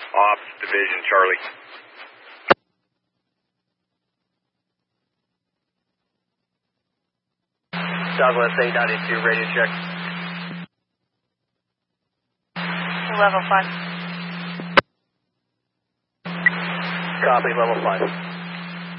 Ops Division, Charlie. Southwest 892, radio check. Level 5. Copy, level 5.